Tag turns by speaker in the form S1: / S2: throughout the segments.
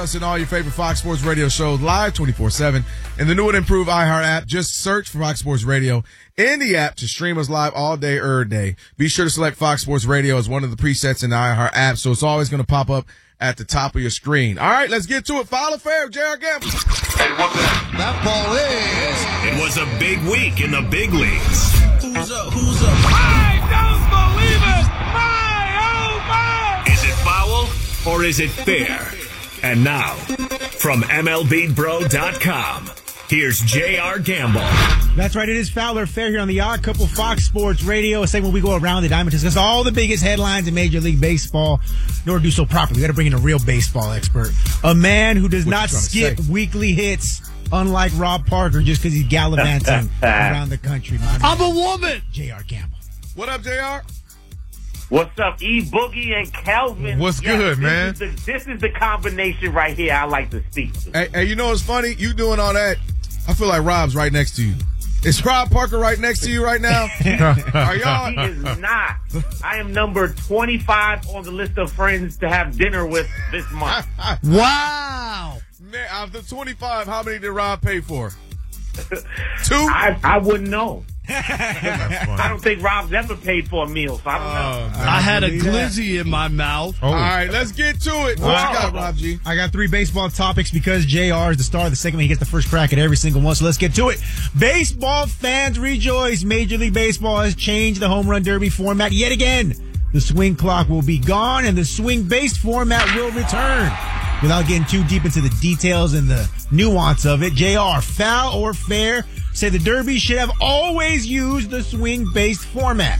S1: listen to all your favorite Fox Sports Radio shows live 24/7 in the new and improved iHeart app. Just search for Fox Sports Radio in the app to stream us live all day, every day. Be sure to select Fox Sports Radio as one of the presets in the iHeart app, so it's always going to pop up at the top of your screen. All right, let's get to it. Foul or fair, J.R. Gamble.
S2: Hey, what's that? That ball is.
S3: It was a big week in the big leagues.
S2: Who's up? Who's up?
S4: I don't believe it! My, oh my!
S3: Is it foul or is it fair? And now, from MLBBro.com, here's J.R. Gamble.
S5: That's right, it is foul or fair here on the Odd Couple Fox Sports Radio, a segment where we go around the diamond to discuss all the biggest headlines in Major League Baseball. In order to do so properly, we got to bring in a real baseball expert. A man who does not skip weekly hits, unlike Rob Parker, just because he's gallivanting around the country.
S4: I'm a woman!
S5: J.R. Gamble.
S1: What up, J.R.?
S6: What's up, E-Boogie and Kelvin?
S7: What's good, man?
S6: This is the combination right here I like to speak to.
S1: Hey, you know what's funny? You doing all that, I feel like Rob's right next to you. Is Rob Parker right next to you right now? Are y'all?
S6: He is not. I am number 25 on the list of friends to have dinner with this month.
S5: Wow.
S1: Man, out of the 25, how many did Rob pay for? 2?
S6: I wouldn't know.
S7: That's funny.
S6: I don't think Rob's ever paid for a meal, so I don't know.
S4: I had a glizzy in my mouth.
S1: All right, let's get to it. What you got, Rob G?
S5: I got 3 baseball topics because JR is the star of the segment. He gets the first crack at every single one, so let's get to it. Baseball fans rejoice. Major League Baseball has changed the home run derby format yet again. The swing clock will be gone, and the swing-based format will return. Without getting too deep into the details and the nuance of it, JR, foul or fair, say the Derby should have always used the swing-based format.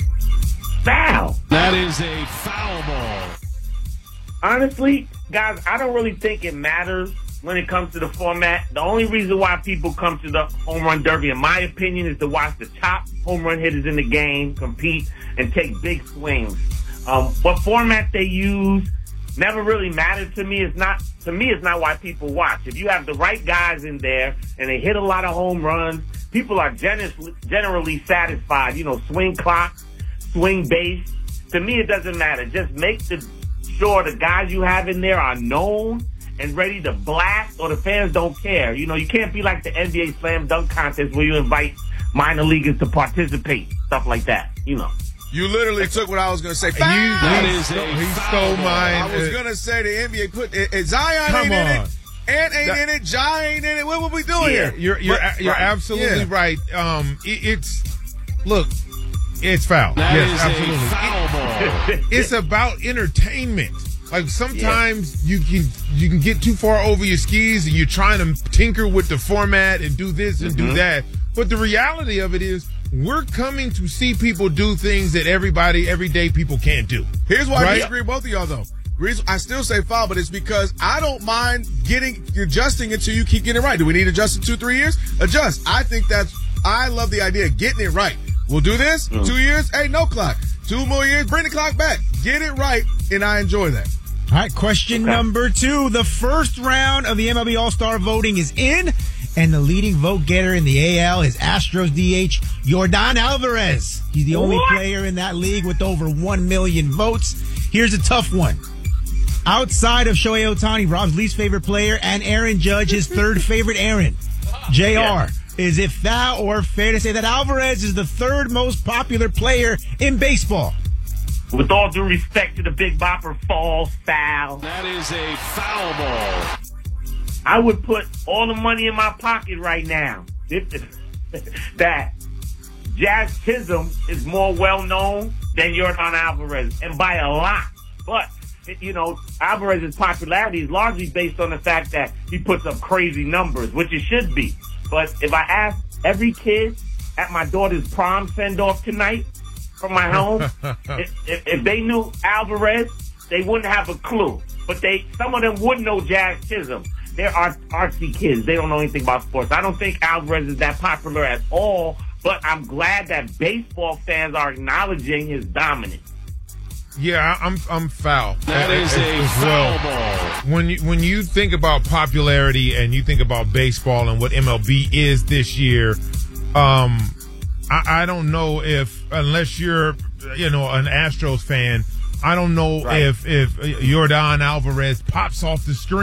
S6: Foul.
S4: That is a foul ball.
S6: Honestly, guys, I don't really think it matters when it comes to the format. The only reason why people come to the home run derby, in my opinion, is to watch the top home run hitters in the game compete and take big swings. What format they use never really mattered to me. It's not why people watch. If you have the right guys in there and they hit a lot of home runs, people are generally satisfied. You know, swing clock, swing base. To me, it doesn't matter. Just make sure the guys you have in there are known and ready to blast, or the fans don't care. You know, you can't be like the NBA slam dunk contest where you invite minor leaguers to participate, stuff like that. You know.
S1: You literally took what I was going to say.
S7: He stole mine.
S1: I was going to say the NBA put Zion ain't in it, Ant ain't in it, Ja ain't in it. What were we doing here?
S7: You're absolutely right. It's foul.
S4: That
S7: yes,
S4: is
S7: absolutely.
S4: a foul ball.
S7: It's about entertainment. Like sometimes you can get too far over your skis and you're trying to tinker with the format and do this and do that. But the reality of it is, we're coming to see people do things that everyday people can't do.
S1: Here's why I disagree with both of y'all, though. Reason I still say foul, but it's because I don't mind adjusting until you keep getting it right. Do we need to adjust in 2-3 years? Adjust. I love the idea of getting it right. We'll do this 2 years. Hey, no clock. 2 more years. Bring the clock back. Get it right, and I enjoy that.
S5: All right, question number 2. The first round of the MLB All-Star voting is in, and the leading vote getter in the AL is Astros DH Yordan Alvarez. He's the only player in that league with over 1 million votes. Here's a tough one. Outside of Shohei Ohtani, Rob's least favorite player, and Aaron Judge, his third favorite Aaron. JR, is it foul or fair to say that Alvarez is the third most popular player in baseball?
S6: With all due respect to the Big Bopper, false, foul.
S4: That is a foul ball.
S6: I would put all the money in my pocket right now that Jazz Chisholm is more well-known than Yordan Alvarez, and by a lot. But, you know, Alvarez's popularity is largely based on the fact that he puts up crazy numbers, which it should be. But if I ask every kid at my daughter's prom send-off tonight from my home, if they knew Alvarez, they wouldn't have a clue. But some of them would know Jazz Chisholm. They're artsy kids. They don't know anything about sports. I don't think Alvarez is that popular at all, but I'm glad that baseball fans are acknowledging his dominance.
S7: Yeah, I'm foul.
S4: That is a foul ball.
S7: When you think about popularity and you think about baseball and what MLB is this year, I don't know if, unless you're, an Astros fan, I don't know if Yordan Alvarez pops off the screen